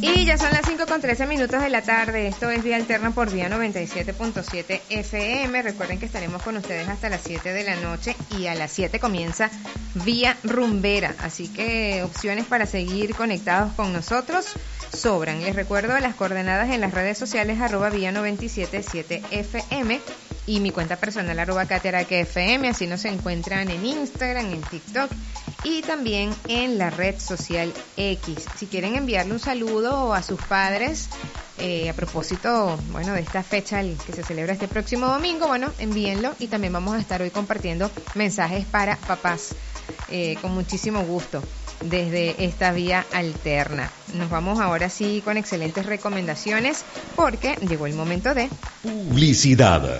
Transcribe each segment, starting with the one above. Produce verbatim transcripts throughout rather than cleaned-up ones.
Y ya son las cinco con trece minutos de la tarde. Esto es Vía Alterna por Vía noventa y siete punto siete F M. Recuerden que estaremos con ustedes hasta las siete de la noche y a las siete comienza Vía Rumbera. Así que opciones para seguir conectados con nosotros sobran. Les recuerdo las coordenadas en las redes sociales arroba Vía noventa y siete punto siete F M y mi cuenta personal arroba Cateraque F M. Así nos encuentran en Instagram, en TikTok y también en la red social X. Si quieren enviarle un saludo a sus padres eh, a propósito, bueno, de esta fecha que se celebra este próximo domingo, bueno, envíenlo y también vamos a estar hoy compartiendo mensajes para papás eh, con muchísimo gusto desde esta Vía Alterna. Nos vamos ahora sí con excelentes recomendaciones porque llegó el momento de publicidad.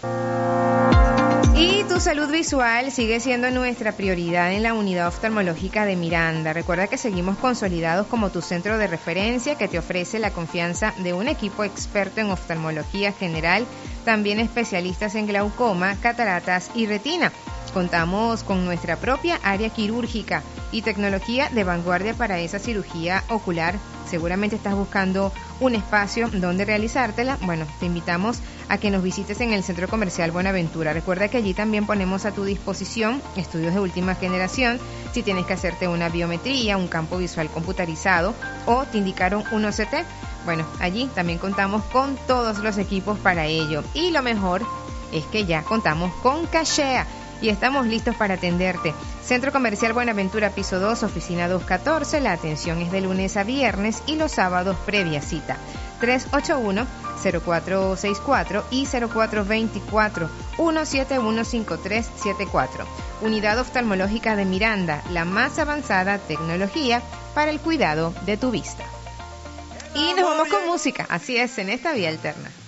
Y tu salud visual sigue siendo nuestra prioridad en la unidad oftalmológica de Miranda. Recuerda que seguimos consolidados como tu centro de referencia que te ofrece la confianza de un equipo experto en oftalmología general, también especialistas en glaucoma, cataratas y retina. Contamos con nuestra propia área quirúrgica y tecnología de vanguardia para esa cirugía ocular. Seguramente estás buscando un espacio donde realizártela. Bueno, te invitamos a que nos visites en el Centro Comercial Buenaventura. Recuerda que allí también ponemos a tu disposición estudios de última generación. Si tienes que hacerte una biometría, un campo visual computarizado o te indicaron un O C T, bueno, allí también contamos con todos los equipos para ello. Y lo mejor es que ya contamos con Cachea y estamos listos para atenderte. Centro Comercial Buenaventura, piso dos, oficina doscientos catorce. La atención es de lunes a viernes y los sábados previa cita. tres ocho uno, cero cuatro seis cuatro y cero cuatro dos cuatro, uno siete uno cinco tres siete cuatro. Unidad Oftalmológica de Miranda, la más avanzada tecnología para el cuidado de tu vista. Y nos vamos con música, así es, en esta Vía Alterna.